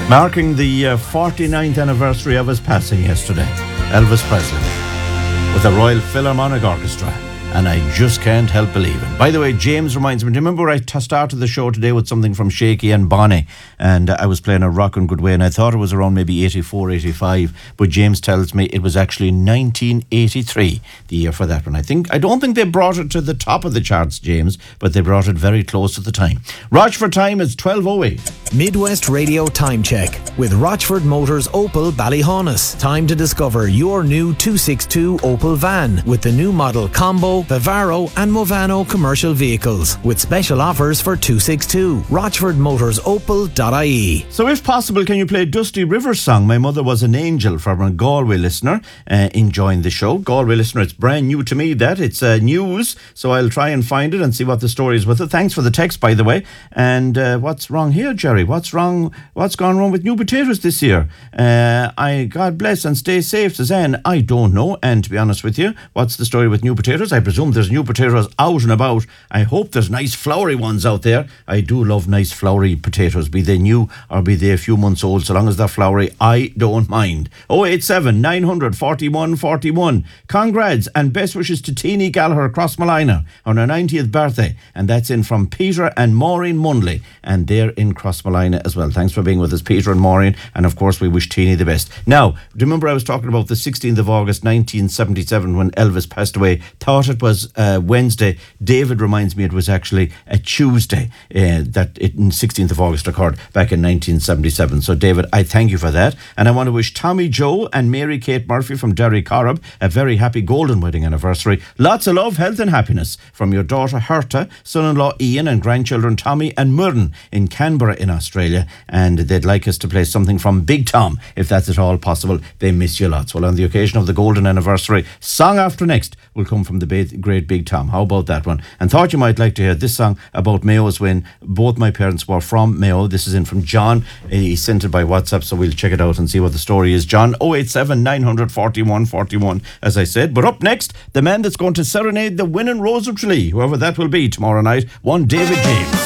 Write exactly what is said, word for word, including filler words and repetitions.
Marking the uh, forty-ninth anniversary of his passing yesterday, Elvis Presley, with the Royal Philharmonic Orchestra. And I just can't help believing. By the way, James reminds me, do you remember I t- started the show today with something from Shaky and Bonnie? And uh, I was playing a Rockin' Good Way, and I thought it was around maybe eighty-four, eighty-five. But James tells me it was actually nineteen eighty-three, the year for that one. I think, I don't think they brought it to the top of the charts, James, but they brought it very close at the time. Rochford time is twelve oh eight. Midwest Radio Time Check with Rochford Motors Opel Ballyhonus. Time to discover your new two sixty-two Opel van with the new model Combo, Vivaro and Movano commercial vehicles with special offers for two sixty-two. Rochford Motors Opel dot I E. So if possible, can you play Dusty Rivers' song My Mother Was an Angel from a Galway listener uh, enjoying the show. Galway listener, it's brand new to me that. It's uh, news, so I'll try and find it and see what the story is with it. Thanks for the text, by the way. And uh, what's wrong here, Jerry? What's wrong? What's gone wrong with new potatoes this year? Uh, I God bless and stay safe, says Anne. I don't know. And to be honest with you, what's the story with new potatoes? I presume there's new potatoes out and about. I hope there's nice floury ones out there. I do love nice floury potatoes, be they new or be they a few months old. So long as they're floury, I don't mind. oh eight seven, nine hundred, forty-one forty-one. Congrats and best wishes to Teenie Gallagher across Malina on her ninetieth birthday. And that's in from Peter and Maureen Munley. And they're in Crossmalina as well. Thanks for being with us, Peter and Maureen. And of course, we wish Teenie the best. Now, do you remember I was talking about the sixteenth of August nineteen seventy-seven when Elvis passed away? Thought it was uh, Wednesday. David reminds me it was actually a Tuesday uh, that it, sixteenth of August occurred back in nineteen seventy-seven. So David, I thank you for that. And I want to wish Tommy Joe and Mary Kate Murphy from Derry Corrib a very happy golden wedding anniversary. Lots of love, health and happiness from your daughter Herta, son-in-law Ian and grandchildren Tommy and Murden in Canberra in Australia. And they'd like us to play something from Big Tom, if that's at all possible. They miss you lots. Well, on the occasion of the golden anniversary, song after next will come from the ba- great Big Tom. How about that one? And thought you might like to hear this song about Mayo's win. Both my parents were from Mayo. This is in from John. He sent it by WhatsApp, so we'll check it out and see what the story is. John, oh eight seven, nine hundred, forty-one forty-one, as I said. But up next, the man that's going to serenade the winning Rose of Tralee, whoever that will be tomorrow night, one David James.